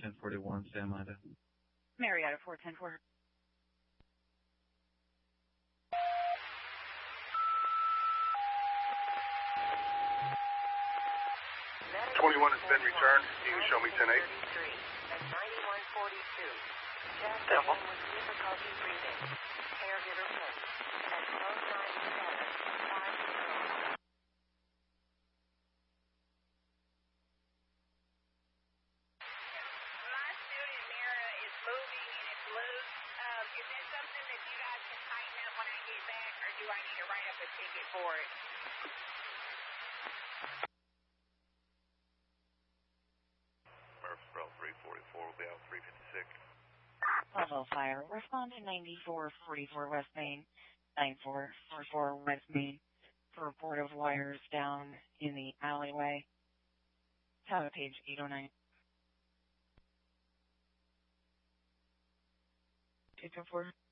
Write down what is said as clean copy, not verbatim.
1041, Sam Ida. Marietta 4104. 21 has been returned. You can show me 10-8. At 9142. Chest pain with difficulty breathing. Caregiver sent. At 129750. My student Mira is moving and it's loose. Is this something that you guys can tighten up when I get back, or do I need to write up a ticket for it? Murphysboro 344 will be out 356. Level fire. Respond to 9444 West Main, 9444 West Main for report of wires down in the alleyway. Tower page 809. 224.